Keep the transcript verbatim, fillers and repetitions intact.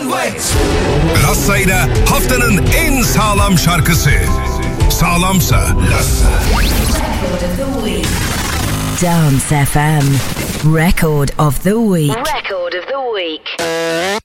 one way. Lassa'yla haftanın en sağlam şarkısı. Sağlamsa Lassa. Dance F M Record of the Week. Record of the Week.